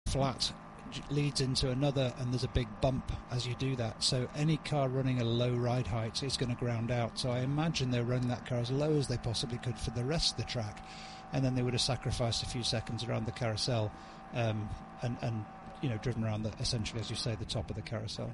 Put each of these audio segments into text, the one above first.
flat leads into another, and there's a big bump as you do that. So any car running a low ride height is going to ground out. So I imagine they're running that car as low as they possibly could for the rest of the track, and then they would have sacrificed a few seconds around the carousel, and driven around essentially, as you say, the top of the carousel.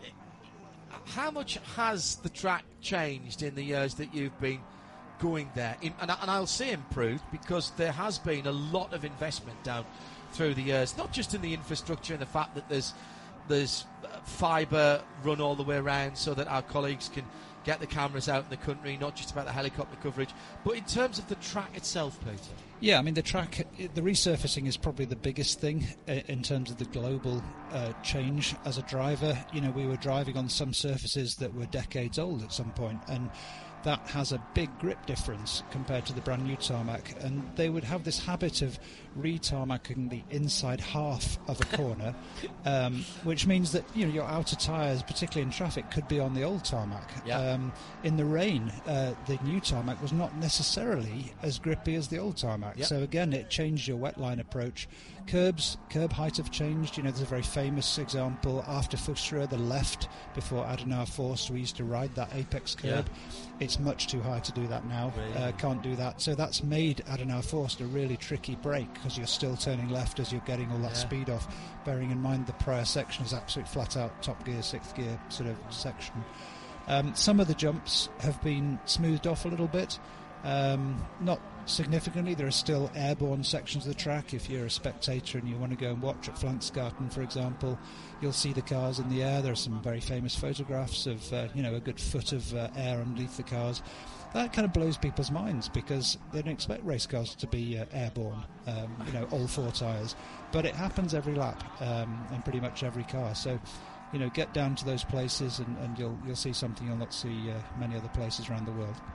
How much has the track changed in the years that you've been going there? And I'll say improved, because there has been a lot of investment down through the years, not just in the infrastructure and the fact that there's fibre run all the way around so that our colleagues can get the cameras out in the country, not just about the helicopter coverage, but in terms of the track itself, Peter. Yeah, I mean, the track, the resurfacing is probably the biggest thing in terms of the global change as a driver. We were driving on some surfaces that were decades old at some point, and that has a big grip difference compared to the brand new tarmac, and they would have this habit of re-tarmacking the inside half of a corner, which means that your outer tyres, particularly in traffic, could be on the old tarmac. Yeah. In the rain, the new tarmac was not necessarily as grippy as the old tarmac. Yeah. So again, it changed your wetline approach. Curb height have changed. There's a very famous example after Fuchsrud, the left before Adenauer Forst. We used to ride that apex curb. Yeah. It's much too high to do that now. Really? Can't do that. So that's made Adenauer Forst a really tricky break, because you're still turning left as you're getting all that speed off. Bearing in mind the prior section is absolute flat out top gear, sixth gear sort of section. Some of the jumps have been smoothed off a little bit. Not significantly. There are still airborne sections of the track. If you're a spectator and you want to go and watch at Flanksgarten, for example, you'll see the cars in the air. There are some very famous photographs of a good foot of air underneath the cars. That kind of blows people's minds, because they don't expect race cars to be airborne, all four tyres. But it happens every lap in pretty much every car. So, get down to those places and you'll see something you'll not see many other places around the world.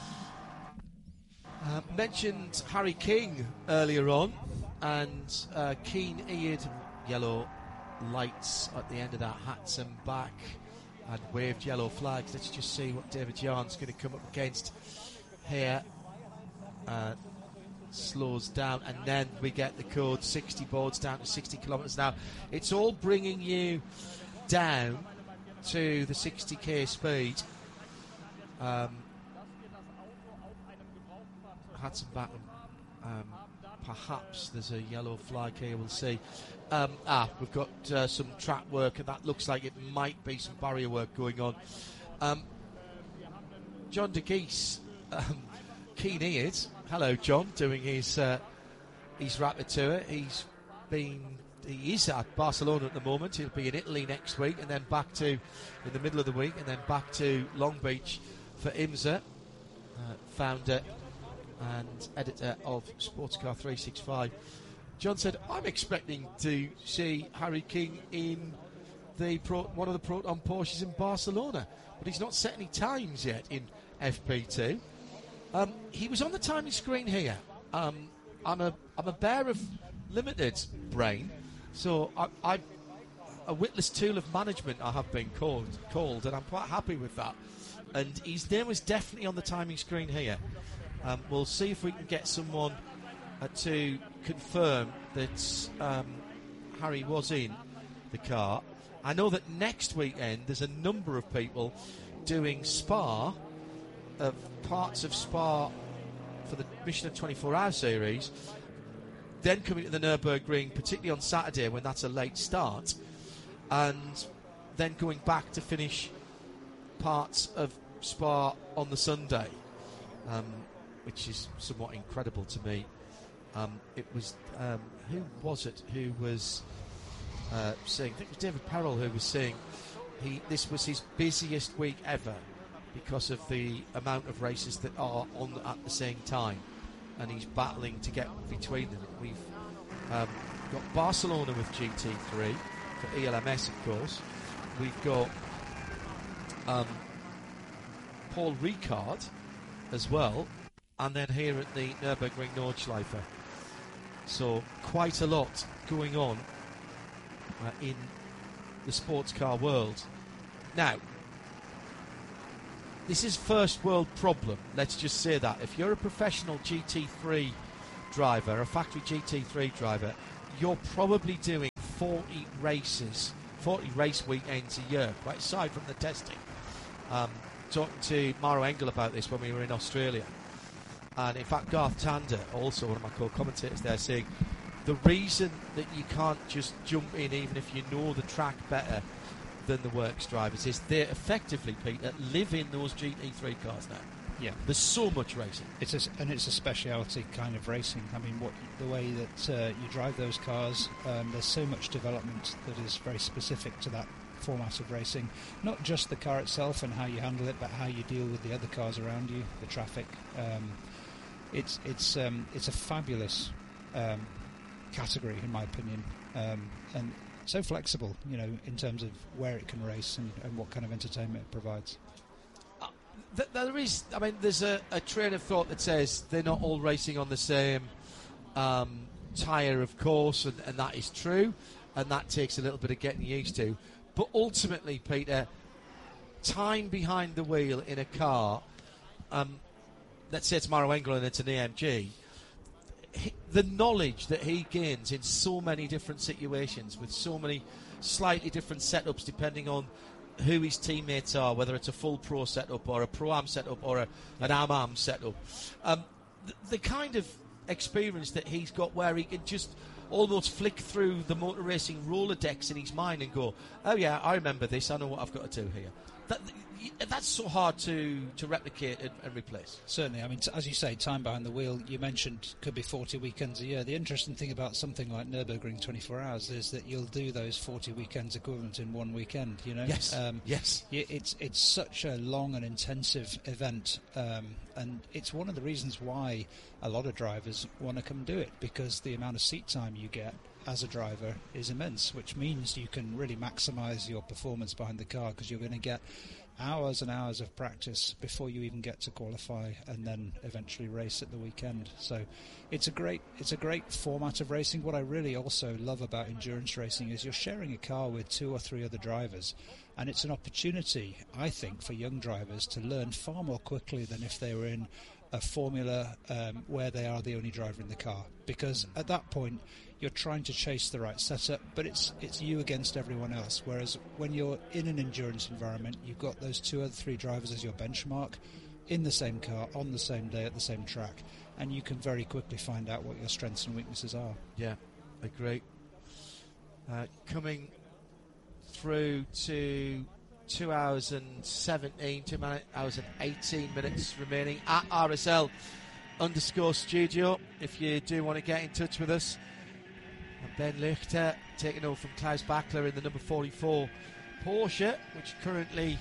Mentioned Harry King earlier on, and keen-eared yellow lights at the end of that Hatson back and waved yellow flags. Let's just see what David Yarn's going to come up against here. Slows down, and then we get the code 60 boards down to 60 kilometres an hour. It's all bringing you down to the 60k speed. Hatson back, perhaps there's a yellow flag here, we'll see. We've got some track work, and that looks like it might be some barrier work going on. John de Gies, keen-eared. Hello, John, doing his rapid tour. He is at Barcelona at the moment. He'll be in Italy next week, and then back to, in the middle of the week, and then back to Long Beach for IMSA, founder and editor of Sportscar 365. John said, I'm expecting to see Harry King in one of the Proton Porsches in Barcelona, but he's not set any times yet in FP2. He was on the timing screen here. I'm a bear of limited brain, so I'm a witless tool of management, I have been called, and I'm quite happy with that. And his name was definitely on the timing screen here. We'll see if we can get someone to confirm that Harry was in the car. I know that next weekend there's a number of people doing Spa, parts of Spa for the Michelin 24-hour series, then coming to the Nürburgring, particularly on Saturday when that's a late start, and then going back to finish parts of Spa on the Sunday. Which is somewhat incredible to me. It was, who was it who was saying, I think it was David Perrell who was saying this was his busiest week ever because of the amount of races that are on at the same time, and he's battling to get between them. We've got Barcelona with GT3 for ELMS, of course. We've got Paul Ricard as well, and then here at the Nürburgring Nordschleife. So quite a lot going on in the sports car world. Now, this is first world problem, let's just say that. If you're a professional GT3 driver, a factory GT3 driver, you're probably doing 40 races, 40 race weekends a year, right aside from the testing. Talking to Maro Engel about this when we were in Australia. And in fact, Garth Tander, also one of my co-commentators there, saying the reason that you can't just jump in even if you know the track better than the works drivers is they effectively, Peter, live in those GT3 cars now. Yeah, there's so much racing. It's a speciality kind of racing. I mean, the way that you drive those cars, there's so much development that is very specific to that format of racing. Not just the car itself and how you handle it, but how you deal with the other cars around you, the traffic. It's a fabulous category, in my opinion, and so flexible, in terms of where it can race and what kind of entertainment it provides. There is, there's a train of thought that says they're not all racing on the same tyre, of course, and that is true, and that takes a little bit of getting used to. But ultimately, Peter, time behind the wheel in a car, let's say it's Maro Engel and it's an AMG, the knowledge that he gains in so many different situations with so many slightly different setups depending on who his teammates are, whether it's a full pro setup or a pro-am setup or an am-am setup, the kind of experience that he's got where he can just almost flick through the motor racing Rolodex in his mind and go, oh yeah, I remember this, I know what I've got to do here. That's so hard to replicate and replace. Certainly. As you say, time behind the wheel, you mentioned could be 40 weekends a year. The interesting thing about something like Nürburgring 24 Hours is that you'll do those 40 weekends equivalent in one weekend, Yes. Yes. It's such a long and intensive event, and it's one of the reasons why a lot of drivers want to come do it, because the amount of seat time you get as a driver is immense, which means you can really maximise your performance behind the car, because you're going to get hours and hours of practice before you even get to qualify and then eventually race at the weekend. So it's a great format of racing. What I really also love about endurance racing is you're sharing a car with 2 or 3 other drivers, and it's an opportunity, I think, for young drivers to learn far more quickly than if they were in a formula where they are the only driver in the car, because at that point you're trying to chase the right setup, but it's you against everyone else. Whereas when you're in an endurance environment, you've got those 2 or 3 drivers as your benchmark, in the same car, on the same day, at the same track, and you can very quickly find out what your strengths and weaknesses are. Yeah, agree. Coming through to 2 hours and 17, 2 hours and 18 minutes remaining at RSL_studio. If you do want to get in touch with us. And Ben Lichter taking over from Klaus Bachler in the number 44 Porsche, which currently,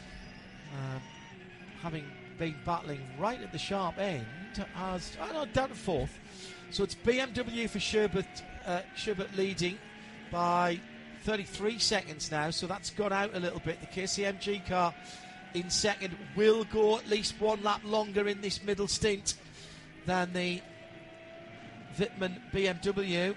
having been battling right at the sharp end, has down to 4th. So it's BMW for Sherbert leading by 33 seconds now, so that's gone out a little bit. The KCMG car in second will go at least 1 lap longer in this middle stint than the Wittmann BMW.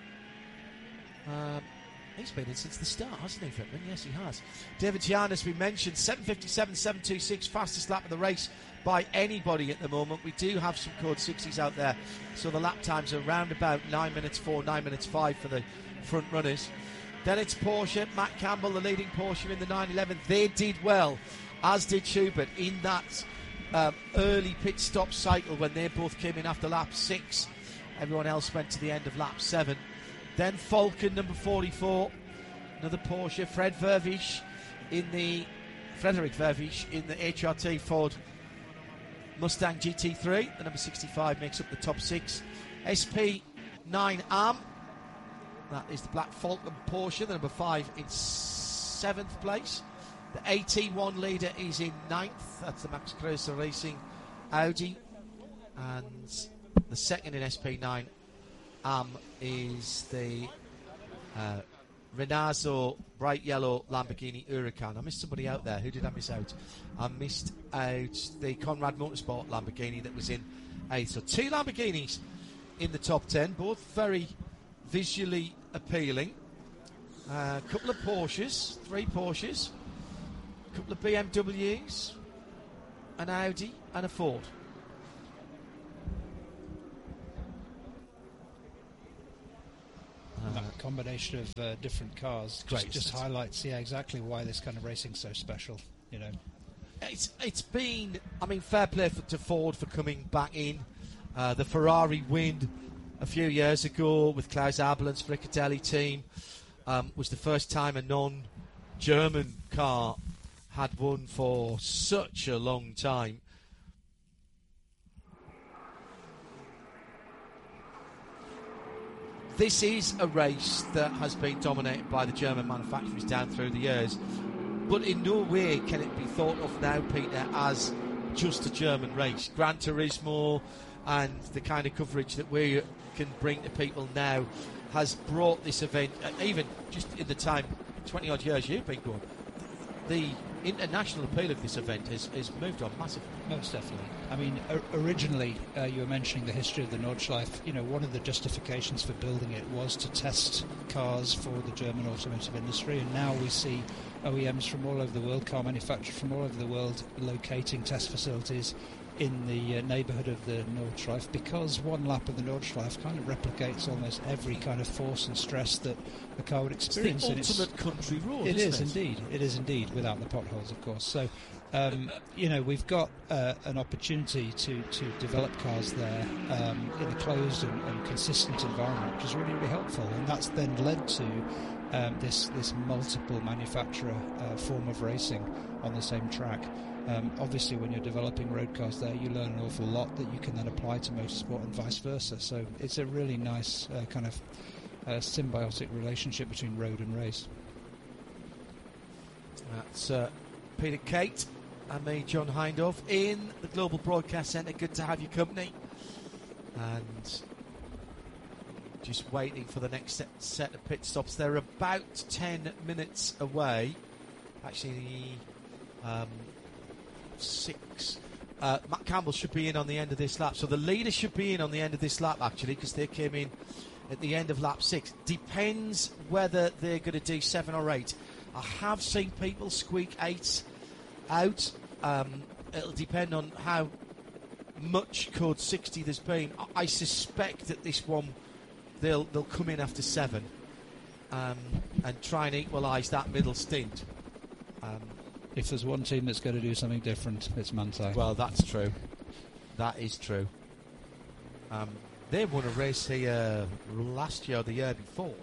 He's been in since the start, hasn't he, Wittmann? Yes, he has. David Jan, as we mentioned, 7:57.726, fastest lap of the race by anybody at the moment. We do have some code 60s out there, so the lap times are around about 9 minutes 4, 9 minutes 5 for the front runners. Then it's Porsche, Matt Campbell, the leading Porsche in the 911. They did well, as did Schubert, in that early pit stop cycle when they both came in after lap 6. Everyone else went to the end of lap 7. Then Falcon, number 44, another Porsche. Frederick Vervisch in the HRT Ford Mustang GT3. The number 65 makes up the top 6. SP9 AM, that is the Black Falcon Porsche. The number 5 in 7th place. The AT1 leader is in 9th. That's the Max Kreuzer Racing Audi. And the second in SP9 AM is the Renazzo bright yellow Lamborghini Huracan. I missed somebody out there. Who did I miss out? I missed out the Conrad Motorsport Lamborghini that was in 8th. So 2 Lamborghinis in the top 10, both very visually appealing. A couple of Porsches, 3 Porsches, a couple of BMWs, an Audi and a Ford. combination of different cars just highlights, exactly why this kind of racing's so special. It's been, fair play to Ford for coming back in. The Ferrari win a few years ago with Klaus Abel's Fricadelli team was the first time a non-German car had won for such a long time. This is a race that has been dominated by the German manufacturers down through the years, but in no way can it be thought of now, Peter, as just a German race. Gran Turismo and the kind of coverage that we can bring to people now has brought this event, even just in the time, 20 odd years you've been going, the international appeal of this event has moved on massively. Most definitely. Originally, you were mentioning the history of the Nordschleife. One of the justifications for building it was to test cars for the German automotive industry, and now we see OEMs from all over the world, car manufacturers from all over the world, locating test facilities in the neighbourhood of the Nordschleife, because one lap of the Nordschleife kind of replicates almost every kind of force and stress that a car would experience. It's the ultimate country road, It is indeed, without the potholes, of course. So, we've got an opportunity to develop cars there in a closed and consistent environment, which is really, really helpful. And that's then led to this multiple manufacturer form of racing on the same track. Obviously, when you're developing road cars there, you learn an awful lot that you can then apply to motorsport and vice versa. So it's a really nice kind of symbiotic relationship between road and race. That's Peter Kate and me, John Hindhaugh, in the Global Broadcast Centre. Good to have your company. And just waiting for the next set of pit stops. They're about 10 minutes away. Actually, 6. Matt Campbell should be in on the end of this lap. So the leaders should be in on the end of this lap, actually, because they came in at the end of lap 6. Depends whether they're going to do 7 or 8. I have seen people squeak 8 out. It'll depend on how much code 60 there's been. I suspect that this one they'll come in after 7 and try and equalise that middle stint. If there's one team that's going to do something different, it's Manthey. Well, that's true. That is true. They won a race here last year or the year before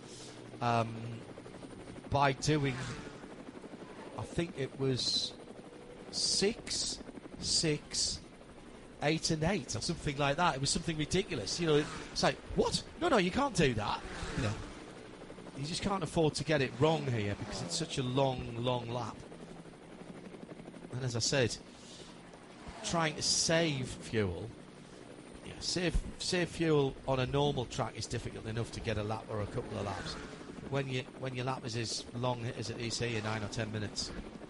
by doing, I think it was 6, 6, 8 and 8 or something like that. It was something ridiculous. It's like, what? No, you can't do that. You just can't afford to get it wrong here because it's such a long lap. And as I said, trying to save fuel, save fuel on a normal track is difficult enough to get a lap or a couple of laps. When your lap is as long as it is here, 9 or 10 minutes,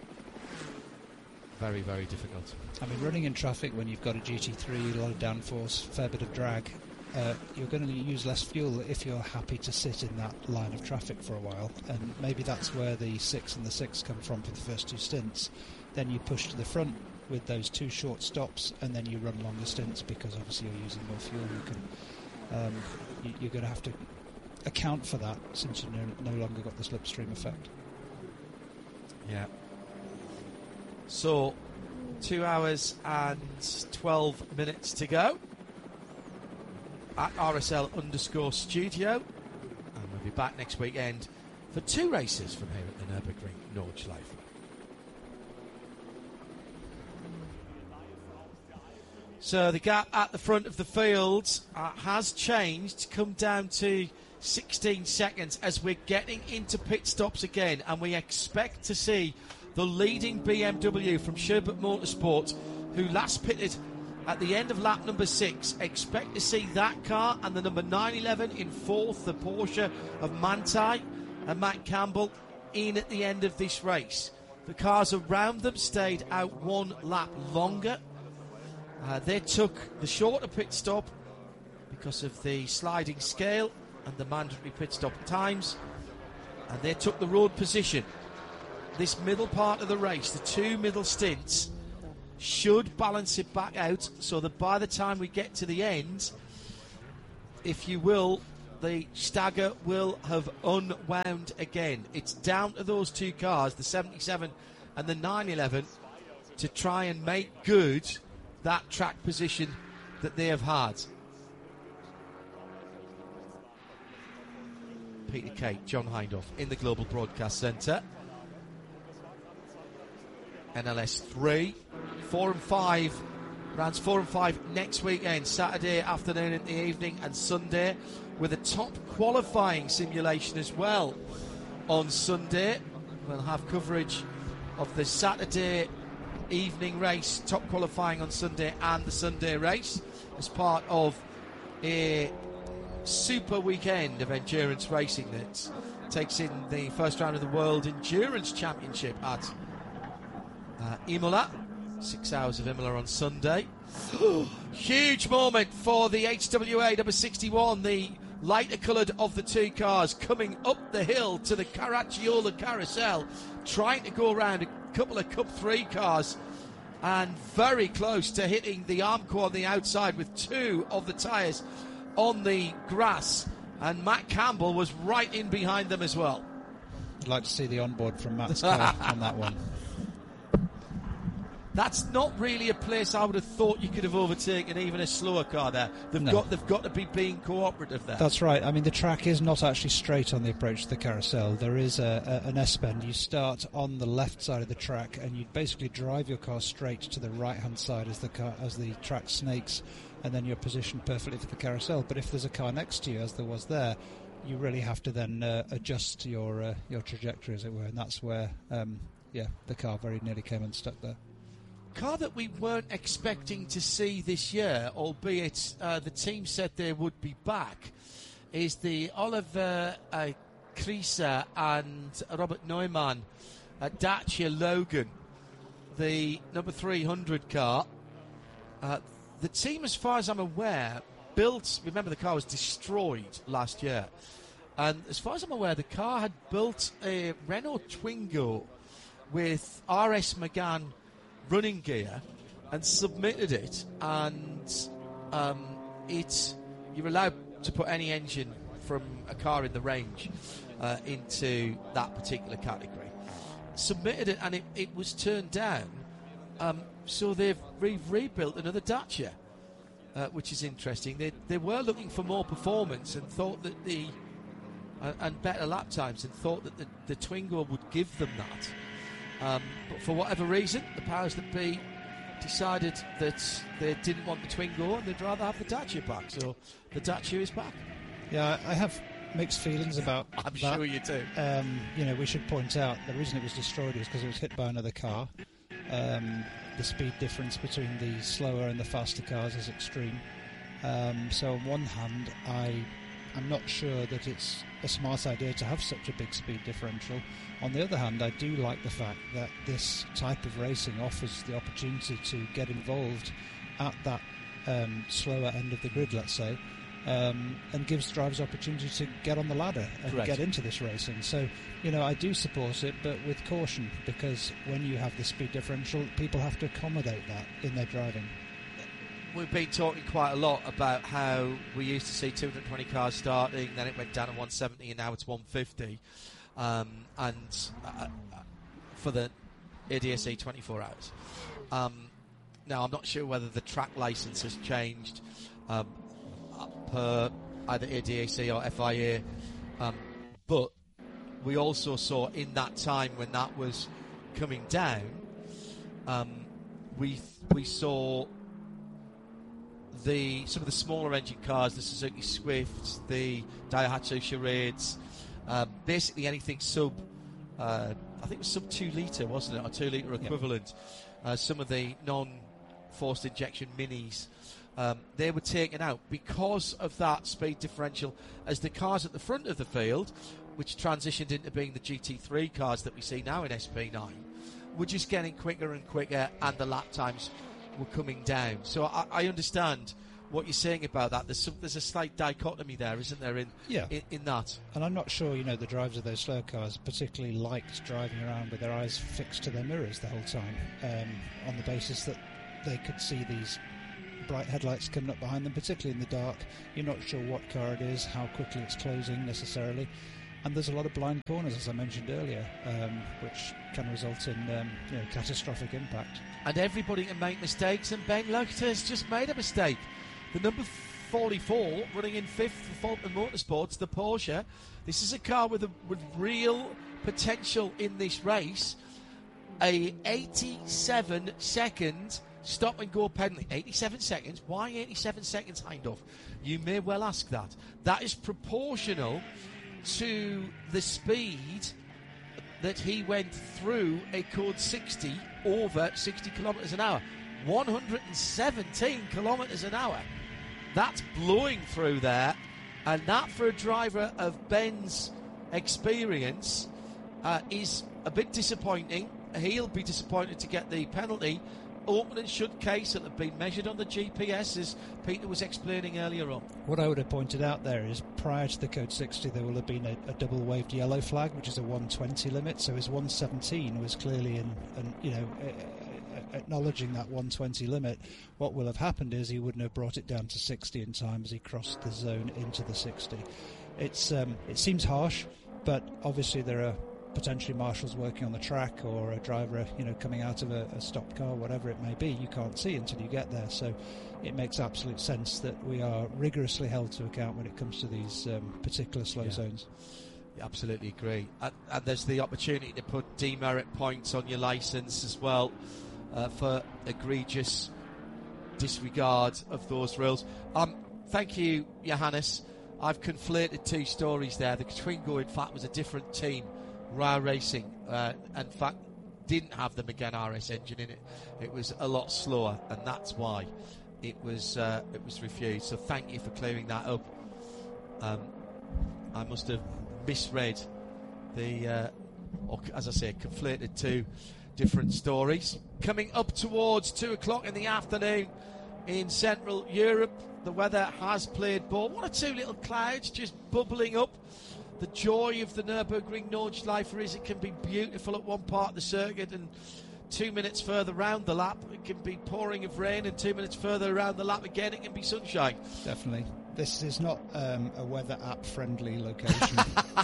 very, very difficult. Running in traffic when you've got a GT3, a lot of downforce, fair bit of drag, you're going to use less fuel if you're happy to sit in that line of traffic for a while. And maybe that's where the 6 and the 6 come from for the first 2 stints. Then you push to the front with those 2 short stops, and then you run longer stints because obviously you're using more fuel. You're going to have to account for that since you've no longer got the slipstream effect. Yeah. So, 2 hours and 12 minutes to go at RSL_studio, and we'll be back next weekend for 2 races from here at the Nürburgring Nordschleife. So the gap at the front of the field has changed to come down to 16 seconds as we're getting into pit stops again, and we expect to see the leading BMW from Sherbert Motorsport, who last pitted at the end of lap number 6. Expect to see that car and the number 911 in 4th, the Porsche of Manthey and Matt Campbell, in at the end of this race. The cars around them stayed out 1 lap longer. They took the shorter pit stop because of the sliding scale and the mandatory pit stop times, and they took the road position. This middle part of the race, the 2 middle stints, should balance it back out so that by the time we get to the end, if you will, the stagger will have unwound again. It's down to those two cars, the 77 and the 911, to try and make good that track position that they have had. Peter Kate, John Hindhaugh in the Global Broadcast Centre. NLS 3, 4 and 5, rounds 4 and 5 next weekend, Saturday afternoon in the evening and Sunday, with a top qualifying simulation as well on Sunday. We'll have coverage of the Saturday evening race, top qualifying on Sunday, and the Sunday race as part of a super weekend of endurance racing that takes in the first round of the World Endurance Championship at Imola. 6 hours of Imola on Sunday. Huge moment for the HWA number 61, the lighter coloured of the two cars, coming up the hill to the Caracciola Carousel, trying to go around a couple of Cup 3 cars and very close to hitting the Armco on the outside with two of the tyres on the grass, and Matt Campbell was right in behind them as well. I'd like to see the onboard from Matt's car on that one. That's not really a place I would have thought you could have overtaken even a slower car there. They've got to be being cooperative there. That's right. I mean, the track is not actually straight on the approach to the carousel. There is an S-bend. You start on the left side of the track, and you basically drive your car straight to the right-hand side as the track snakes, and then you're positioned perfectly for the carousel. But if there's a car next to you, as there was there, you really have to then adjust your trajectory, as it were, and that's where the car very nearly came unstuck there. Car that we weren't expecting to see this year, albeit the team said they would be back, is the Oliver Krieser and Robert Neumann Dacia Logan, the number 300 car. The team, as far as I'm aware, remember the car was destroyed last year, and as far as I'm aware, the car had built a Renault Twingo with RS Megane running gear and submitted it, and you're allowed to put any engine from a car in the range into that particular category. Submitted it, and it was turned down, so they've rebuilt another Dacia, which is interesting. They were looking for more performance and thought that and better lap times, and thought that the Twingo would give them that. But for whatever reason, the powers that be decided that they didn't want the Twingo and they'd rather have the Dacia back. So the Dacia is back. Yeah, I have mixed feelings about I'm that. sure you do. We should point out the reason it was destroyed is because it was hit by another car. The speed difference between the slower and the faster cars is extreme. So on one hand, I'm not sure that it's a smart idea to have such a big speed differential. On the other hand, I do like the fact that this type of racing offers the opportunity to get involved at that slower end of the grid, let's say, and gives drivers opportunity to get on the ladder and Correct. Get into this racing. So, I do support it, but with caution, because when you have the speed differential, people have to accommodate that in their driving. We've been talking quite a lot about how we used to see 220 cars starting, then it went down to 170, and now it's 150. For the ADSE 24 hours. Now, I'm not sure whether the track license has changed per either ADAC or FIA, but we also saw in that time when that was coming down, we saw some of the smaller engine cars, the Suzuki Swifts, the Daihatsu Charades, basically anything sub, I think it was sub 2 litre, wasn't it, or 2 litre equivalent. Yep. Some of the non-forced injection minis, they were taken out because of that speed differential, as the cars at the front of the field, which transitioned into being the GT3 cars that we see now in SP9, were just getting quicker and quicker, and the lap times were coming down. So I understand what you're saying about that. There's a slight dichotomy there, isn't there, in that? And I'm not sure, the drivers of those slow cars particularly liked driving around with their eyes fixed to their mirrors the whole time, on the basis that they could see these bright headlights coming up behind them, particularly in the dark. You're not sure what car it is, how quickly it's closing necessarily. And there's a lot of blind corners, as I mentioned earlier, which can result in catastrophic impact. And everybody can make mistakes, and Ben Locker's just made a mistake. The number 44, running in 5th for Falcon Motorsports, the Porsche. This is a car with real potential in this race. A 87-second stop-and-go penalty. 87 seconds? Why 87 seconds, Hindhaugh? You may well ask that. That is proportional to the speed that he went through a code 60 over 60 kilometres an hour. 117 kilometres an hour. That's blowing through there, and that for a driver of Ben's experience is a bit disappointing. He'll be disappointed to get the penalty. Open and shut case that have been measured on the GPS, as Peter was explaining earlier on. What I would have pointed out there is prior to the code 60 there will have been a double waved yellow flag, which is a 120 limit, so his 117 was clearly acknowledging that 120 limit. What will have happened is he wouldn't have brought it down to 60 in time as he crossed the zone into the 60. It seems harsh, but obviously there are potentially marshals working on the track, or a driver coming out of a stopped car, whatever it may be. You can't see until you get there, so it makes absolute sense that we are rigorously held to account when it comes to these particular slow zones. Yeah, absolutely agree. And there's the opportunity to put demerit points on your licence as well for egregious disregard of those rules. Thank you, Johannes. I've conflated two stories there. The Twingo, in fact, was a different team. Ra Racing, in fact, didn't have the Megane RS engine in it. It was a lot slower, and that's why it was refused. So thank you for clearing that up. I must have misread or as I say, conflated two different stories. Coming up towards 2 o'clock in the afternoon in Central Europe, the weather has played ball. One or two little clouds just bubbling up. The joy of the Nürburgring Nordschleife is it can be beautiful at one part of the circuit, and 2 minutes further round the lap it can be pouring of rain, and 2 minutes further around the lap again it can be sunshine. Definitely. This is not a weather app friendly location.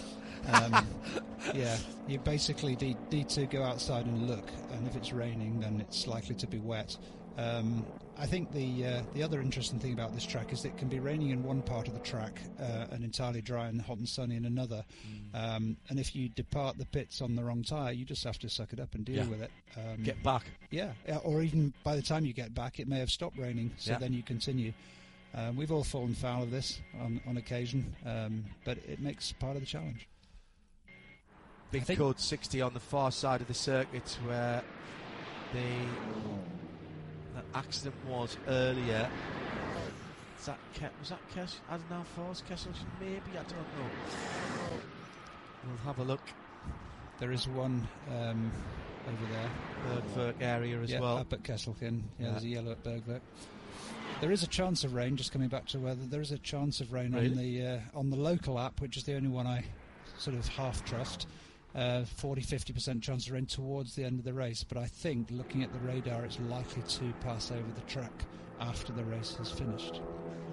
You basically need to go outside and look, and if it's raining then it's likely to be wet. I think the other interesting thing about this track is that it can be raining in one part of the track and entirely dry and hot and sunny in another. And if you depart the pits on the wrong tyre, you just have to suck it up and deal with it. Get back. Yeah, or even by the time you get back, it may have stopped raining, so then you continue. We've all fallen foul of this on occasion, but it makes part of the challenge. Big code 60 on the far side of the circuit where the accident was earlier. Was that Kessel? I don't know, Force Kessel? Maybe, I don't know. We'll have a look. There is one over there. Bergwerk area as well. Up at Kesselchen. Yeah, there's a yellow at Bergwerk. There is a chance of rain, just coming back to weather, there is a chance of rain on the local app, which is the only one I sort of half trust. 40-50% chance of rain towards the end of the race, but I think looking at the radar it's likely to pass over the track after the race has finished.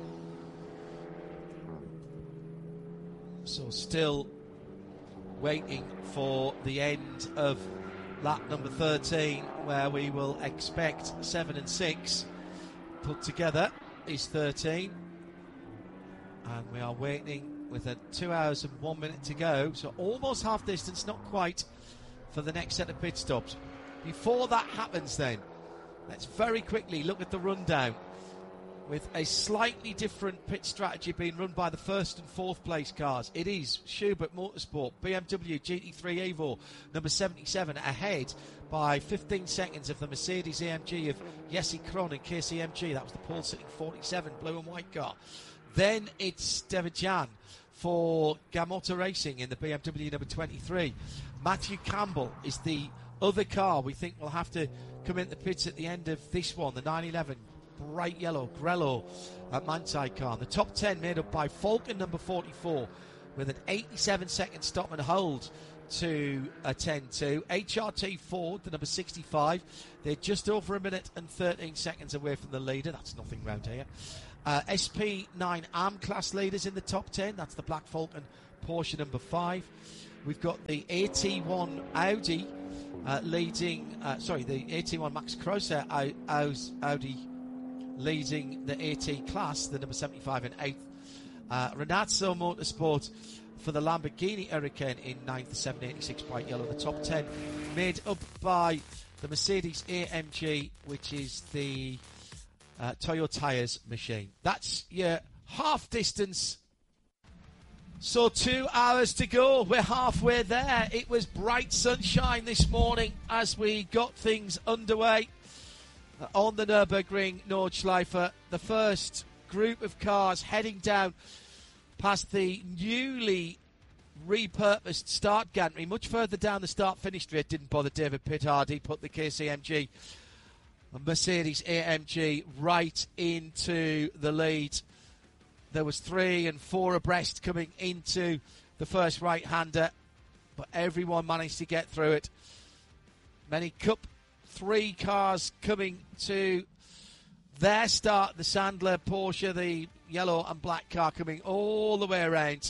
So still waiting for the end of lap number 13, where we will expect 7 and 6 put together is 13, and we are waiting with 2 hours and 1 minute to go, so almost half distance, not quite, for the next set of pit stops. Before that happens then, let's very quickly look at the rundown, with a slightly different pit strategy being run by the first and fourth place cars. It is Schubert Motorsport, BMW GT3 Evo, number 77, ahead by 15 seconds of the Mercedes AMG of Jesse Krohn and KCMG. That was the pole sitting 47 blue and white car. Then it's Devijan for Gamotta Racing in the BMW number 23. Matthew Campbell is the other car we think will have to come into the pits at the end of this one, the 911 bright yellow Grello at Manthey car. The top 10 made up by Falcon number 44, with an 87-second stop and hold to a 10-2. HRT Ford, the number 65, they're just over a minute and 13 seconds away from the leader. That's nothing round here. SP9 AM class leaders in the top 10. That's the Black Falcon Porsche number 5. We've got the AT1 Audi leading, the AT1 Max Crosser Audi leading the AT class, the number 75 in 8th. Renazzo Motorsport for the Lamborghini Hurricane in 9th, the 786 white yellow. The top 10 made up by the Mercedes AMG, which is the Toyo Tyres machine. That's your half distance. So 2 hours to go. We're halfway there. It was bright sunshine this morning as we got things underway on the Nürburgring Nordschleife. The first group of cars heading down past the newly repurposed start gantry. Much further down the start-finish straight. Didn't bother David Pitt-Hardy. Put the KCMG Mercedes AMG right into the lead. There was 3 and 4 abreast coming into the first right-hander, but everyone managed to get through it. Many Cup 3 cars coming to their start. The Sandler Porsche, the yellow and black car coming all the way around.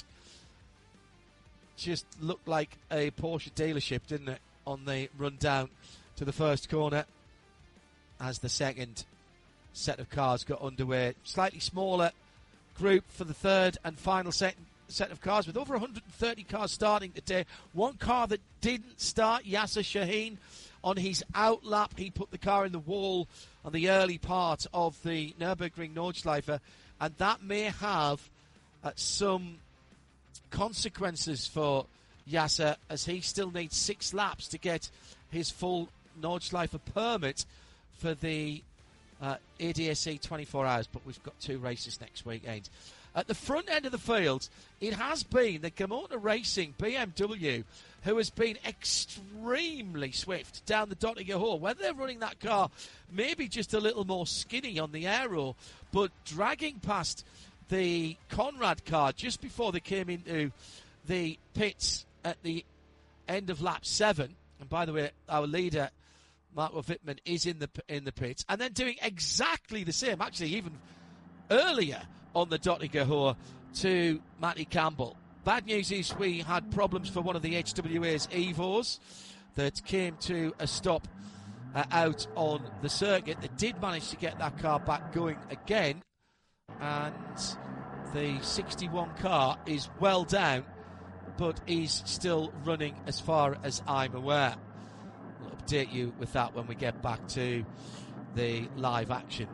Just looked like a Porsche dealership, didn't it, on the run down to the first corner as the second set of cars got underway. Slightly smaller group for the third and final set of cars, with over 130 cars starting today. One car that didn't start, Yasser Shaheen, on his out lap. He put the car in the wall on the early part of the Nürburgring Nordschleife, and that may have some consequences for Yasser, as he still needs 6 laps to get his full Nordschleife permit for the ADAC 24 hours, but we've got 2 races next weekend. At the front end of the field, it has been the Gamota Racing BMW, who has been extremely swift down the Dottinger Hall. Whether they're running that car maybe just a little more skinny on the aero, but dragging past the Conrad car just before they came into the pits at the end of lap 7. And by the way, our leader, Marco Wittmann, is in the pits, and then doing exactly the same, actually even earlier on the Dottinger Hall to Matty Campbell. Bad news is we had problems for one of the HWA's Evos that came to a stop out on the circuit. They did manage to get that car back going again, and the 61 car is well down, but is still running as far as I'm aware. We'll update you with that when we get back to the live action.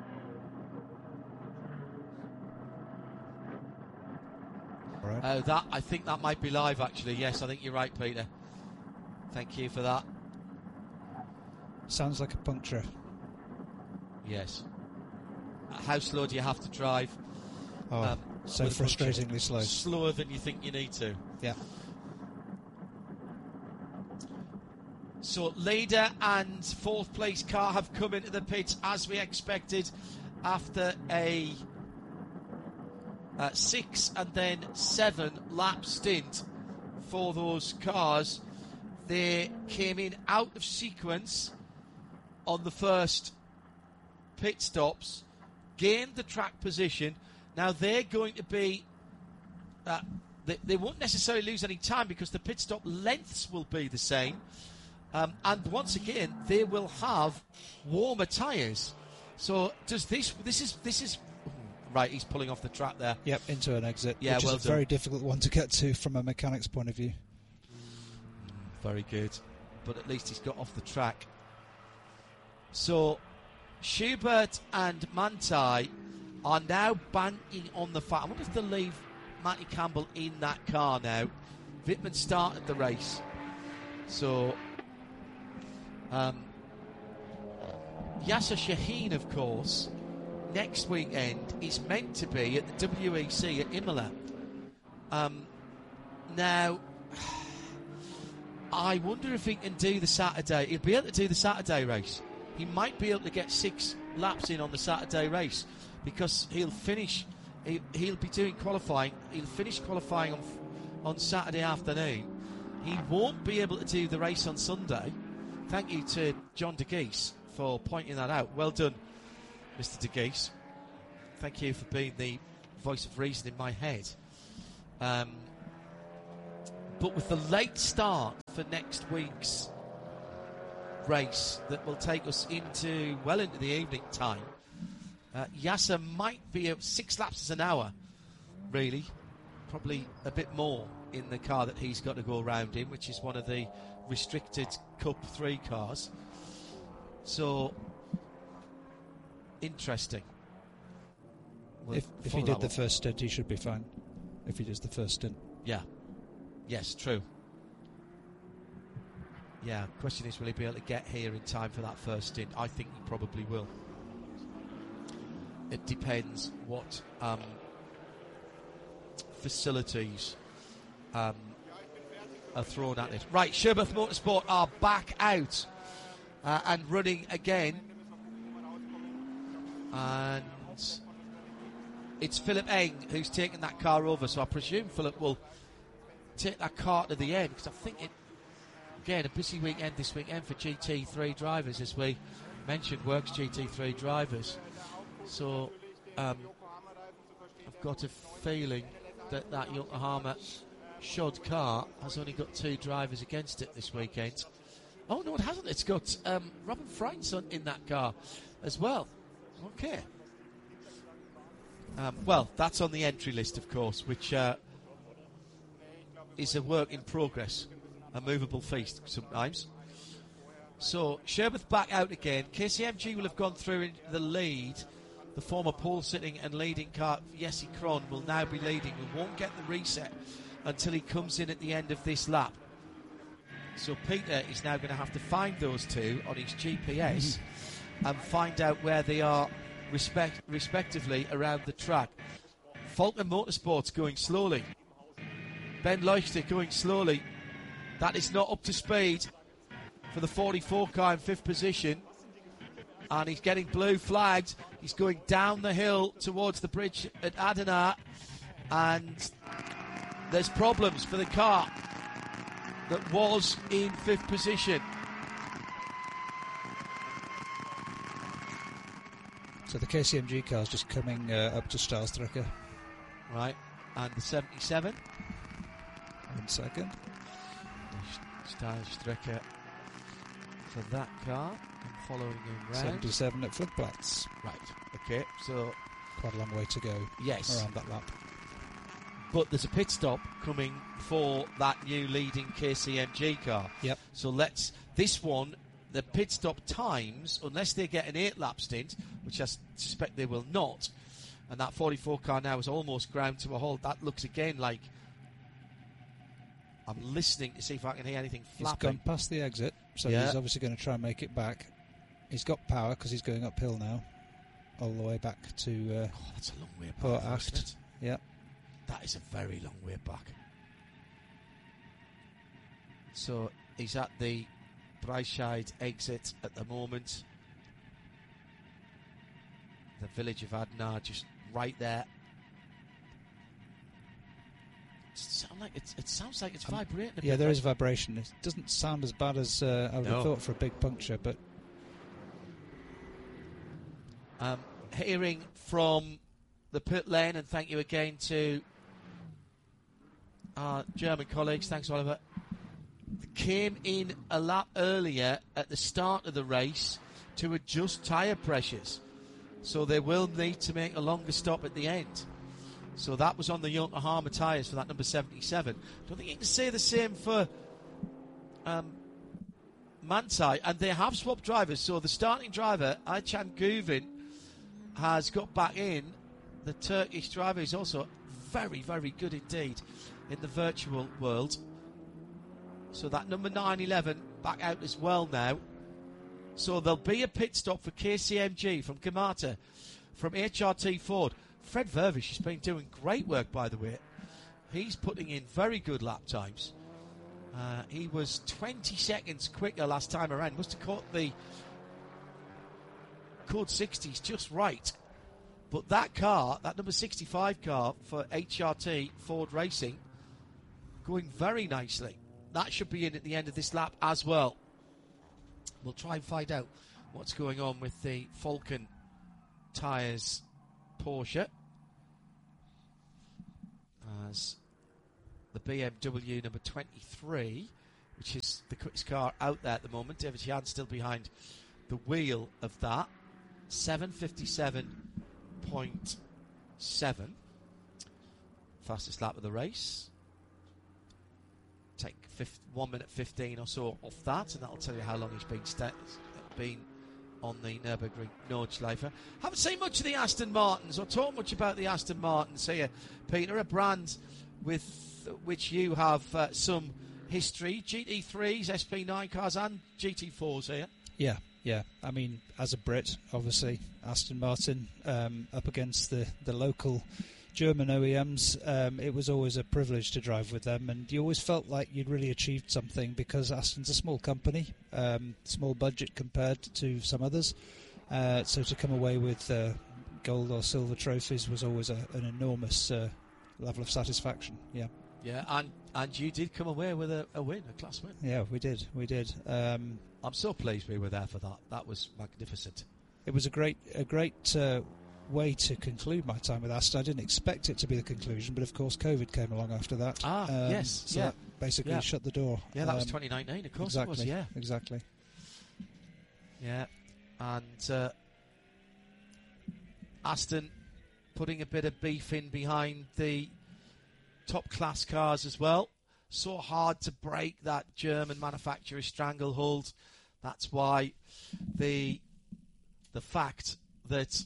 Right. I think that might be live, actually. Yes, I think you're right, Peter. Thank you for that. Sounds like a puncture. Yes. How slow do you have to drive? So frustratingly slow. Slower than you think you need to. Yeah. So leader and 4th place car have come into the pits as we expected after a 6 and then 7 lap stint for those cars. They came in out of sequence on the first pit stops, gained the track position. Now they're going to be they won't necessarily lose any time because the pit stop lengths will be the same, and once again they will have warmer tyres. So does this is right, he's pulling off the track there. Yep, into an exit, yeah, which well is a very difficult one to get to from a mechanic's point of view. Very good, but at least he's got off the track. So Schubert and Manthey are now banking on the fact. I wonder if they'll leave Matty Campbell in that car now. Wittmann started the race. So Yasser Shaheen, of course, next weekend is meant to be at the WEC at Imola. Now, I wonder if he can do the Saturday. He'll be able to do the Saturday race. He might be able to get 6 laps in on the Saturday race because he'll finish. He'll be doing qualifying. He'll finish qualifying on on Saturday afternoon. He won't be able to do the race on Sunday. Thank you to John De Geese for pointing that out. Well done, Mr. De Geese. Thank you for being the voice of reason in my head. But with the late start for next week's race that will take us into the evening time, Yasser might be at 6 laps an hour, really. Probably a bit more in the car that he's got to go around in, which is one of the restricted Cup 3 cars. So, interesting. If he did the first stint, he should be fine. If he does the first stint. Yeah. Yes, true. Yeah, question is, will he be able to get here in time for that first stint? I think he probably will. It depends what facilities are thrown at it. Right, Sherbrooke Motorsport are back out and running again. And it's Philip Eng who's taken that car over, so I presume Philip will take that car to the end, because I think it, again, a busy weekend this weekend for GT3 drivers, as we mentioned, Works GT3 drivers. So I've got a feeling that Yokohama Shod car has only got 2 drivers against it this weekend. Oh no, it hasn't. It's got Robin Freins in that car as well. Okay. Well, that's on the entry list, of course, which is a work in progress, a movable feast sometimes. So Sherbrooke back out again. KCMG will have gone through in the lead. The former pole-sitting and leading car, Jesse Kron, will now be leading. We won't get the reset until he comes in at the end of this lap. So Peter is now going to have to find those two on his GPS and find out where they are respectively around the track. Falcon Motorsports going slowly. Ben Leuchter going slowly. That is not up to speed for the 44 car in 5th position. And he's getting blue flagged. He's going down the hill towards the bridge at Adana. And there's problems for the car that was in 5th position. So the KCMG car is just coming up to Stahlstrecker. Right. And the 77. 1 second. Stahlstrecker for that car. And following him round. 77 at Floodplatz. Right. Okay. So quite a long way to go. Yes. Around that lap. But there's a pit stop coming for that new leading KCMG car. Yep. So this one, the pit stop times, unless they get an 8-lap stint, which I suspect they will not, and that 44 car now is almost ground to a halt. That looks again like, I'm listening to see if I can hear anything flapping. He's gone past the exit, so he's obviously going to try and make it back. He's got power because he's going uphill now, all the way back to that's a long way back. Port Acht. Yeah. That is a very long way back. So he's at the Breitscheid exit at the moment. The village of Adana just right there. It sounds like it's vibrating a bit. Yeah, there is vibration. It doesn't sound as bad as I would have thought for a big puncture, but hearing from the pit lane, and thank you again to our German colleagues. Thanks, Oliver. Came in a lap earlier at the start of the race to adjust tyre pressures, so they will need to make a longer stop at the end. So that was on the Yokohama tyres for that number 77. Don't think you can say the same for Manthey, and they have swapped drivers. So the starting driver, Aycan Guvin, has got back in. The Turkish driver is also very, very good indeed in the virtual world. So that number 911 back out as well now. So there'll be a pit stop for KCMG from Kamata, from HRT Ford. Fred Vervish has been doing great work, by the way. He's putting in very good lap times. He was 20 seconds quicker last time around. Must have caught the code 60s just right. But that car, that number 65 car for HRT Ford Racing, going very nicely. That should be in at the end of this lap as well. We'll try and find out what's going on with the Falcon Tyres Porsche, as the BMW number 23, which is the quickest car out there at the moment, David Jan still behind the wheel of that. 7:57.7, fastest lap of the race. Take 1 minute 15 or so off that, and that'll tell you how long he's been on the Nürburgring Nordschleife. Haven't seen much of the Aston Martins or talked much about the Aston Martins here, Peter, a brand with which you have some history. GT3s, SP9 cars and GT4s here. Yeah. I mean, as a Brit, obviously, Aston Martin up against the local German OEMs, it was always a privilege to drive with them, and you always felt like you'd really achieved something, because Aston's a small company, small budget compared to some others, so to come away with gold or silver trophies was always an enormous level of satisfaction. Yeah, and you did come away with a win, a class win. Yeah, we did. I'm so pleased we were there for that. That was magnificent. It was a great way to conclude my time with Aston. I didn't expect it to be the conclusion, but of course COVID came along after that. Yes. So that basically shut the door. Yeah, that was 2019, of course. Exactly, it was, yeah. Exactly. Yeah, and Aston putting a bit of beef in behind the top class cars as well. So hard to break that German manufacturer's stranglehold. That's why the fact that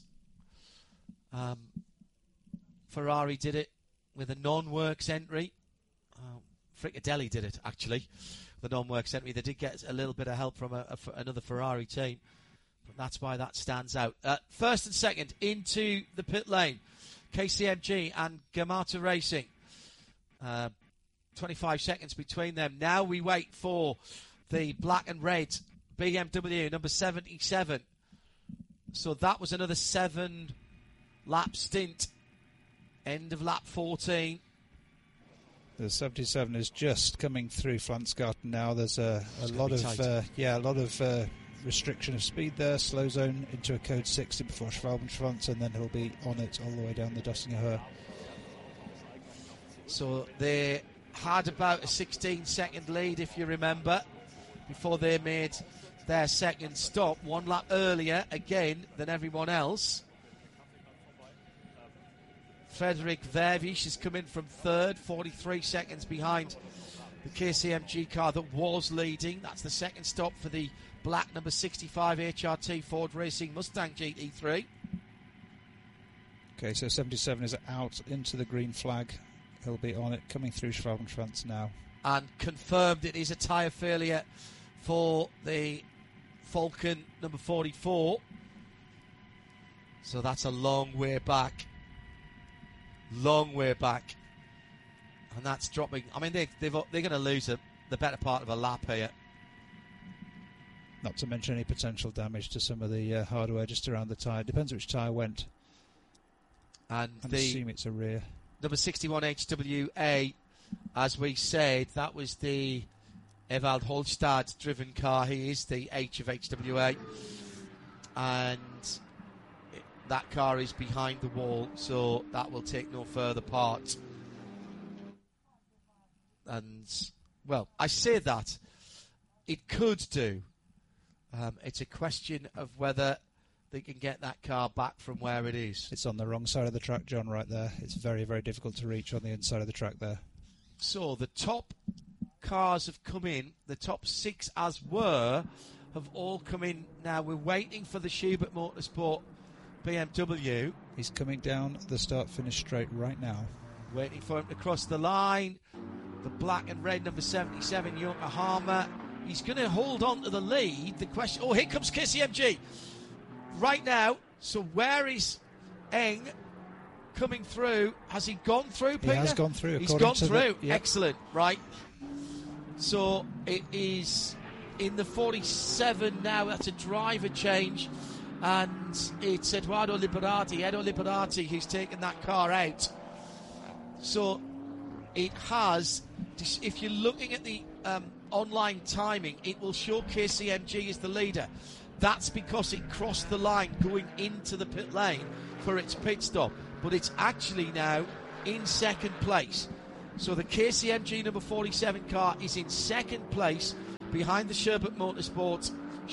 Ferrari did it with a non-works entry. Fricadelli did it, actually, the non-works entry. They did get a little bit of help from another Ferrari team, but that's why that stands out. First and second into the pit lane, KCMG and Gamata Racing. 25 seconds between them. Now we wait for the black and red BMW number 77. So that was another 7-lap stint. End of lap 14. The 77 is just coming through Flansgarten now. There's a lot of restriction of speed there. Slow zone into a code 60 before Schwalbenschwanz, and then he'll be on it all the way down the Döttinger Höhe. So they had about a 16-second lead, if you remember, before they made their second stop. 1 lap earlier, again, than everyone else. Frederik Vervisch has come in from third, 43 seconds behind the KCMG car that was leading. That's the second stop for the black number 65 HRT Ford Racing Mustang GT3. Okay, so 77 is out into the green flag. He'll be on it, coming through Schwalbenschwanz now. And confirmed it is a tyre failure for the Falcon number 44. So that's a long way back. Long way back. And that's dropping. I mean, they're going to lose the better part of a lap here. Not to mention any potential damage to some of the hardware just around the tyre. Depends which tyre went. And I assume it's a rear. Number 61 HWA, as we said, that was the Ewald Holstad driven car. He is the H of HWA. And that car is behind the wall, so that will take no further part. And, well, I say that. It could do. It's a question of whether they can get that car back from where it is. It's on the wrong side of the track, John, right there. It's very, very difficult to reach on the inside of the track there. So the top cars have come in. The top 6 as were have all come in. Now we're waiting for the Schubert Motorsport BMW. He's coming down the start-finish straight right now. Waiting for him to cross the line. The black and red number 77, Yokohama. He's going to hold on to the lead. The question... Oh, here comes KCMG. Right now, so where is Eng coming through? Has he gone through, Peter? He has gone through. He's gone through. Yep. Excellent. Right. So it is in the 47 now. That's a driver change. And it's Edo Liberati who's taken that car out. So it has, if you're looking at the online timing, it will show KCMG as the leader. That's because it crossed the line going into the pit lane for its pit stop. But it's actually now in second place. So the KCMG number 47 car is in second place behind the Schubert Motorsport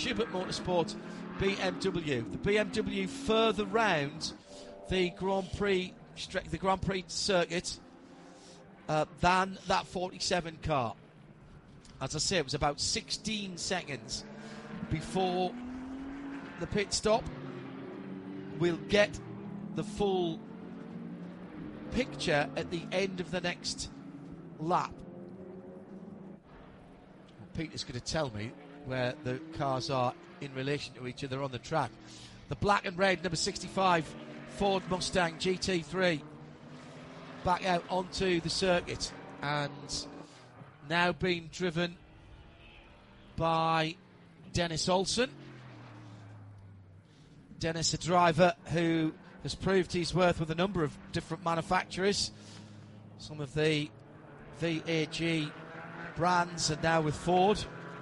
BMW. The BMW further round the Grand Prix circuit than that 47 car. As I say, it was about 16 seconds before the pit stop. We'll get the full picture at the end of the next lap. Peter's going to tell me where the cars are in relation to each other on the track. The black and red number 65 Ford Mustang GT3 back out onto the circuit and now being driven by Dennis Olsen. Dennis, a driver who has proved his worth with a number of different manufacturers. Some of the VAG brands, and now with Ford.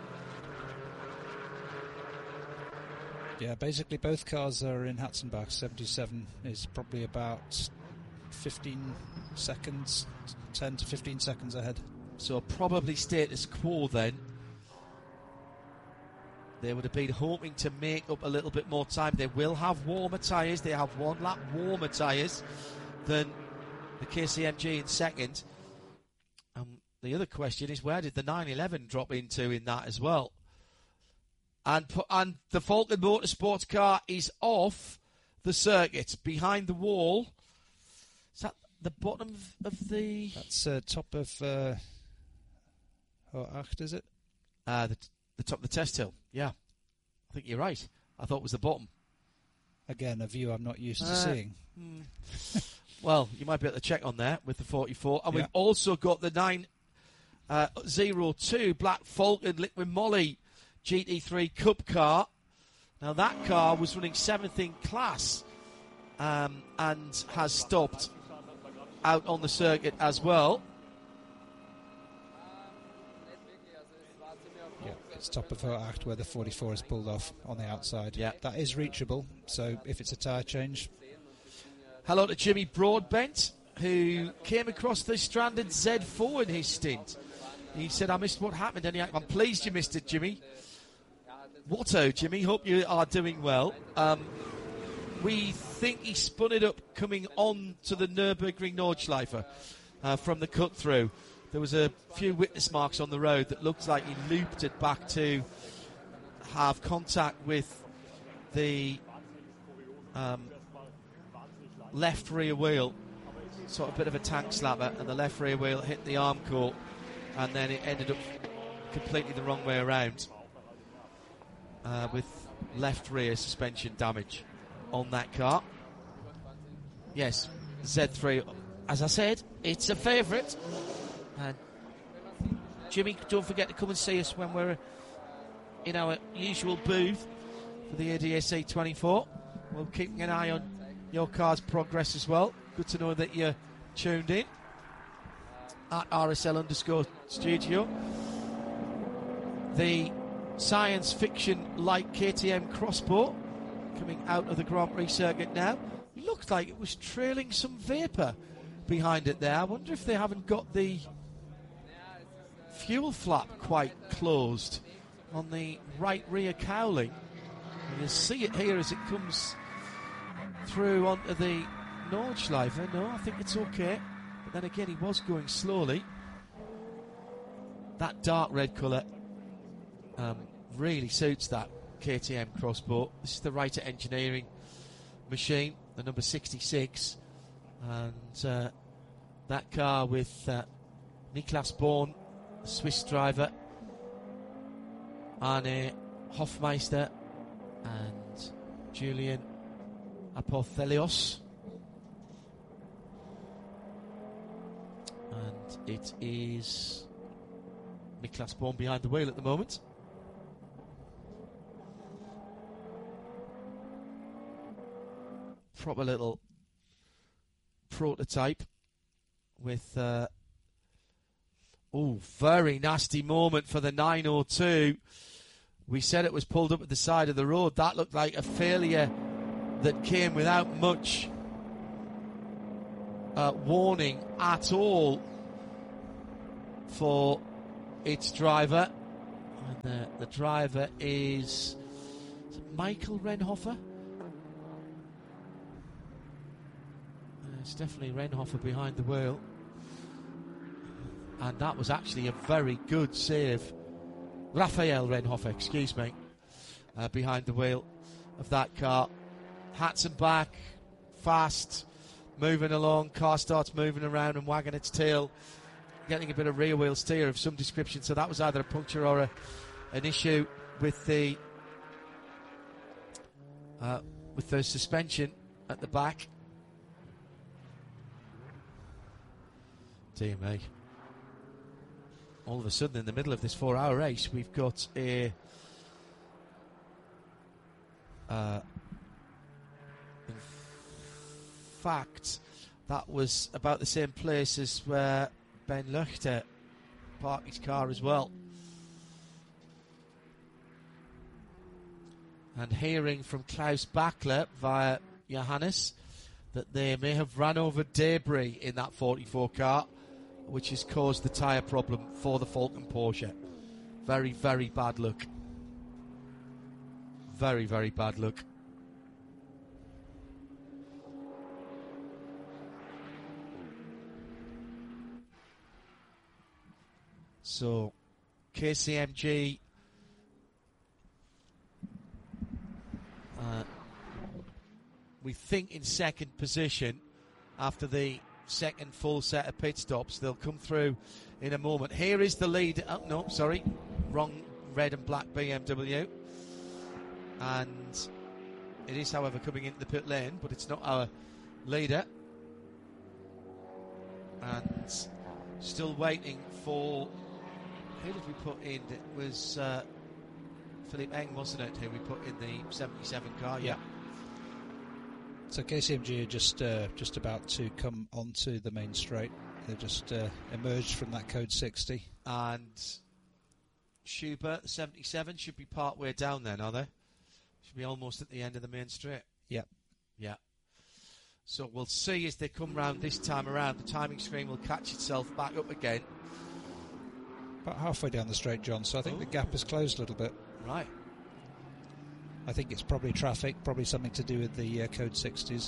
Yeah, basically both cars are in Hatzenbach. 77 is probably about 15 seconds, 10 to 15 seconds ahead. So probably status quo then. They would have been hoping to make up a little bit more time. They will have warmer tyres. They have 1 lap warmer tyres than the KCMG in second. The other question is, where did the 911 drop into in that as well? And the Falken Motorsports car is off the circuit, behind the wall. Is that the bottom of the... That's top of... Acht, is it? The top of the test hill, yeah. I think you're right. I thought it was the bottom. Again, a view I'm not used to seeing. Well, you might be able to check on there with the 44. And we've also got the 902 Black Falcon Liquid Moly GT3 Cup car. Now, that car was running 7th in class and has stopped out on the circuit as well. It's top of Acht where the 44 is pulled off on the outside. Yeah. That is reachable, so if it's a tyre change. Hello to Jimmy Broadbent, who came across the stranded Z4 in his stint. He said, I missed what happened. And I'm pleased you missed it, Jimmy. Watto, Jimmy, hope you are doing well. We think he spun it up coming on to the Nürburgring Nordschleife from the cut-through. There was a few witness marks on the road that looked like he looped it back to have contact with the left rear wheel. Sort of a bit of a tank slapper, and the left rear wheel hit the arm core, and then it ended up completely the wrong way around with left rear suspension damage on that car. Yes, Z3, as I said, it's a favourite. And Jimmy, don't forget to come and see us when we're in our usual booth for the ADAC 24. We'll keep an eye on your car's progress as well. Good to know that you're tuned in at RSL_studio. The science fiction light KTM Crossbow coming out of the Grand Prix circuit now. Looked like it was trailing some vapour behind it there. I wonder if they haven't got the fuel flap quite closed on the right rear cowling. And you'll see it here as it comes through onto the Nordschleife. No, I think it's okay. But then again, he was going slowly. That dark red colour really suits that KTM Crossbow. This is the Reiter Engineering machine, the number 66. And that car with Niklas Born, Swiss driver, Arne Hofmeister and Julian Apothelios. And it is Niklas Born behind the wheel at the moment. Proper little prototype with Oh, very nasty moment for the 902. We said it was pulled up at the side of the road. That looked like a failure that came without much warning at all for its driver. And the driver is it Michael Renhofer? It's definitely Renhofer behind the wheel. And that was actually a very good save. Raphael Renhofer, excuse me, behind the wheel of that car. Hatson back, fast, moving along. Car starts moving around and wagging its tail, getting a bit of rear wheel steer of some description. So that was either a puncture or an issue with the suspension at the back. Dear me. All of a sudden, in the middle of this 4-hour race, we've got in fact, that was about the same place as where Ben Luchter parked his car as well. And hearing from Klaus Bachler via Johannes that they may have ran over debris in that 44 car, which has caused the tyre problem for the Falcon Porsche. Very, very bad luck. Very, very bad luck. So, KCMG we think in second position after the second full set of pit stops. They'll come through in a moment. Here is the lead. Oh, no, sorry. Wrong red and black BMW. And it is, however, coming into the pit lane, but it's not our leader. And still waiting for... Who did we put in? It was Philippe Eng, wasn't it, who we put in the 77 car? Yeah. So KCMG are just about to come onto the main straight. They just emerged from that code 60. And Schubert, 77, should be part way down then, are they? Should be almost at the end of the main straight. Yep. Yeah. So we'll see as they come round this time around. The timing screen will catch itself back up again. About halfway down the straight, John, so I think the gap has closed a little bit. Right. I think it's probably traffic, probably something to do with the code 60s.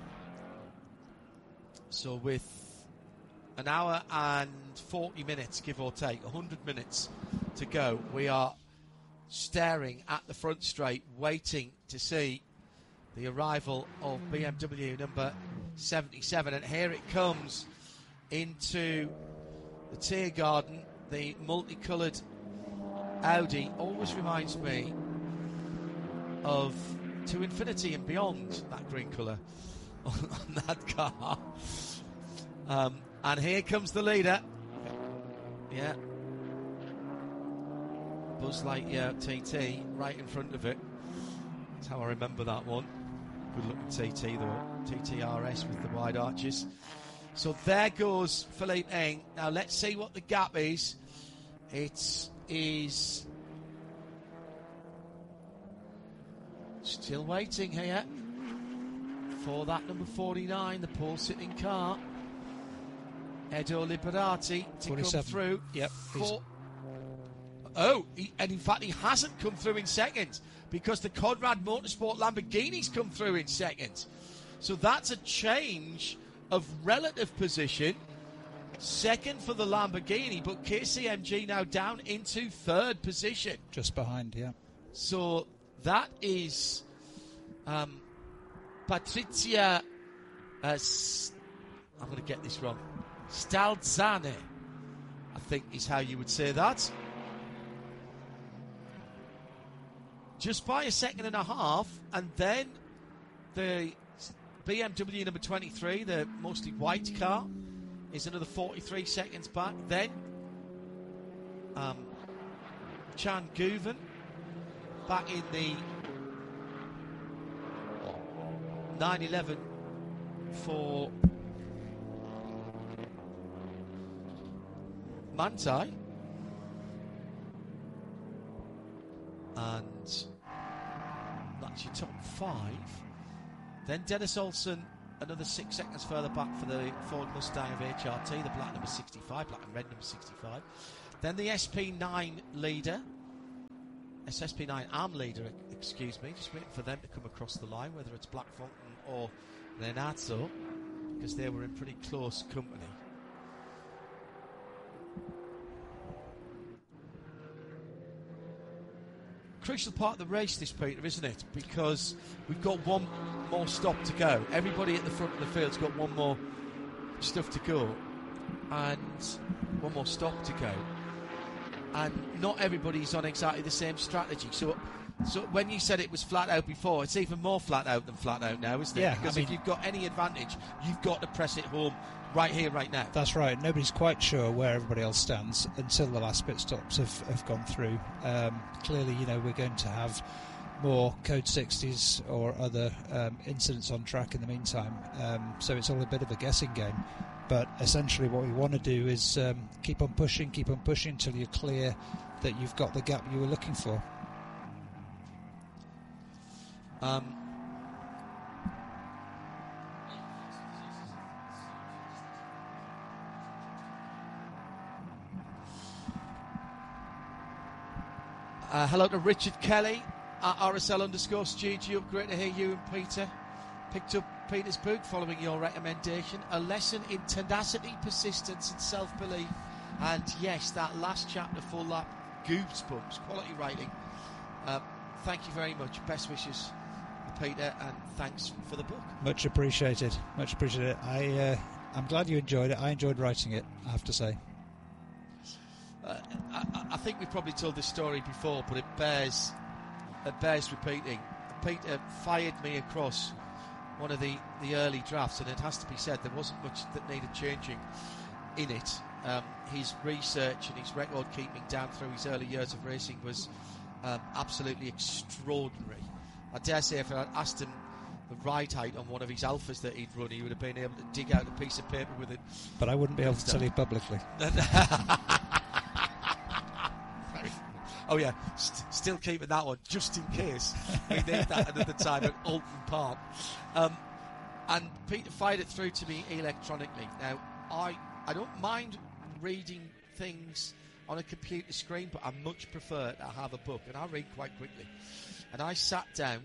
So with an hour and 40 minutes, give or take, 100 minutes to go, we are staring at the front straight, waiting to see the arrival of BMW number 77. And here it comes into the Tiergarten. The multicoloured Audi always reminds me of To Infinity and Beyond, that green colour on that car. And here comes the leader. Yeah. Buzz Lightyear TT right in front of it. That's how I remember that one. Good looking TT though. TTRS with the wide arches. So there goes Philippe Eng. Now let's see what the gap is. It is still waiting here for that number 49, the pole sitting car. Edo Liberati to 47. come through. Yep. And in fact he hasn't come through in second because the Conrad Motorsport Lamborghini's come through in second. So that's a change of relative position. Second for the Lamborghini, but KCMG now down into third position. Just behind, yeah. So that is Patrizia, I'm going to get this wrong, Stalzane, I think is how you would say that. Just by a second and a half, and then the BMW number 23, the mostly white car, is another 43 seconds back. Then Chan Guven back in the 911 for Manthey. And that's your top 5. Then Dennis Olsen, another 6 seconds further back for the Ford Mustang of HRT, the black number 65, black and red number 65. Then the SP9 leader, SP9 Am leader, excuse me, just waiting for them to come across the line, whether it's Black Fountain or Lenazzo, because they were in pretty close company. Crucial part of the race, this, Peter, isn't it? Because we've got one more stop to go. Everybody at the front of the field's got one more stuff to go, and one more stop to go. And not everybody's on exactly the same strategy. So when you said it was flat out before, it's even more flat out than flat out now, isn't it? Yeah, because if you've got any advantage, you've got to press it home right here, right now. That's right. Nobody's quite sure where everybody else stands until the last pit stops have gone through. Clearly, we're going to have more Code 60s or other incidents on track in the meantime. So it's all a bit of a guessing game. But essentially what we want to do is keep on pushing until you're clear that you've got the gap you were looking for. Hello to Richard Kelly at RSL_studio. Great to hear you and Peter. Picked up Peter's book following your recommendation. A lesson in tenacity, persistence and self-belief. And yes, that last chapter, full lap, goosebumps, quality writing. Thank you very much. Best wishes, Peter, and thanks for the book. Much appreciated. Much appreciated. I'm glad you enjoyed it. I enjoyed writing it, I have to say. I think we've probably told this story before, but it bears repeating. Peter fired me across one of the early drafts, and it has to be said there wasn't much that needed changing in it. His research and his record keeping down through his early years of racing was absolutely extraordinary. I dare say if I had asked him the ride height on one of his Alphas that he'd run, he would have been able to dig out a piece of paper with it. But I wouldn't be able to tell you publicly. Oh yeah, still keeping that one just in case we need that another time at Alton Park. And Peter fired it through to me electronically. Now I don't mind reading things on a computer screen, but I much prefer to have a book, and I read quite quickly. And I sat down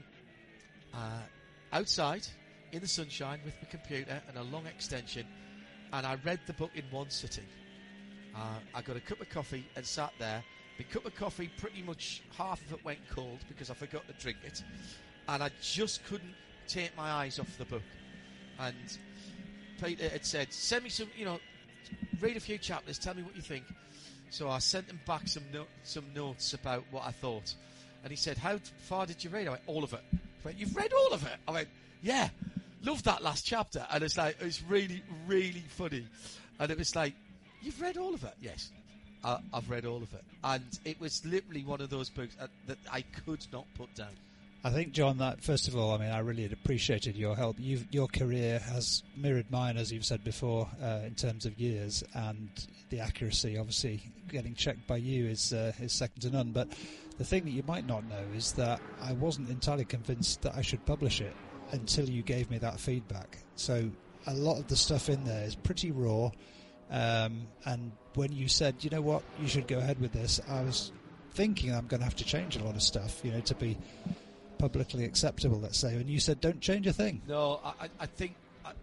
outside in the sunshine with my computer and a long extension, and I read the book in one sitting. I got a cup of coffee and sat there. The cup of coffee, pretty much half of it went cold because I forgot to drink it, and I just couldn't take my eyes off the book. And Peter had said, send me some, read a few chapters, tell me what you think. So I sent him back some notes about what I thought. And he said, how far did you read? I went, all of it. He went, you've read all of it? I went, yeah, love that last chapter. And it's really, really funny. And it was like, you've read all of it? Yes. I've read all of it. And it was literally one of those books that I could not put down. I think, John, that first of all, I really appreciated your help. Your career has mirrored mine, as you've said before, in terms of years, and the accuracy, obviously, getting checked by you is second to none. But the thing that you might not know is that I wasn't entirely convinced that I should publish it until you gave me that feedback. So a lot of the stuff in there is pretty raw. And when you said, you know what, you should go ahead with this, I was thinking I'm going to have to change a lot of stuff, to be publicly acceptable, let's say. And you said, don't change a thing. No, I think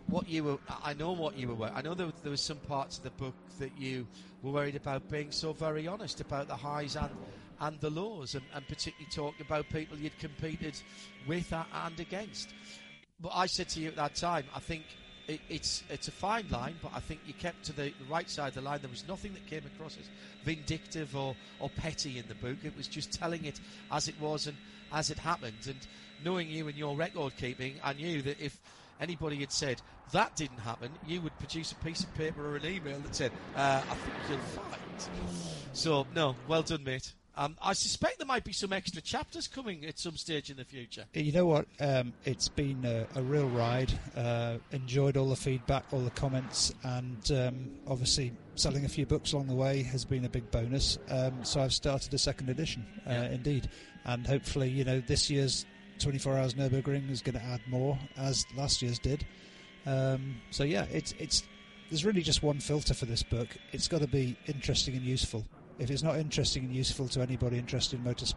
I know what you were. I know there were some parts of the book that you were worried about being so very honest about the highs and the lows, and particularly talking about people you'd competed with and against. But I said to you at that time, I think it's a fine line, but I think you kept to the right side of the line. There was nothing that came across as vindictive or petty in the book. It was just telling it as it was and as it happened. And knowing you and your record keeping, I knew that if anybody had said that didn't happen, you would produce a piece of paper or an email that said, I think you'll find. So, no, well done, mate. I suspect there might be some extra chapters coming at some stage in the future. You know what? It's been a real ride. Enjoyed all the feedback, all the comments, and obviously selling a few books along the way has been a big bonus. So I've started a second edition, indeed. And hopefully, this year's 24 Hours Nürburgring is going to add more, as last year's did. So yeah, there's really just one filter for this book. It's got to be interesting and useful. If it's not interesting and useful to anybody interested in motorsport,